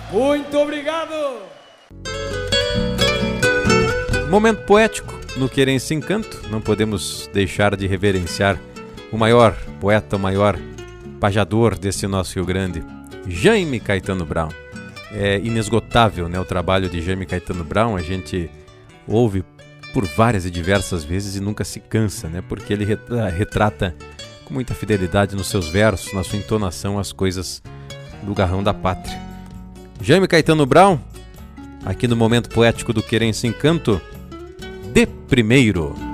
Muito obrigado! Momento poético no Querência em Canto. Não podemos deixar de reverenciar o maior poeta, o maior pajador desse nosso Rio Grande, Jaime Caetano Brown. É inesgotável, né, o trabalho de Jaime Caetano Brown. A gente ouve por várias e diversas vezes e nunca se cansa, né, porque ele retrata com muita fidelidade nos seus versos, na sua entonação, as coisas do garrão da pátria. Jaime Caetano Brown, aqui no Momento Poético do Querência em Canto, de primeiro.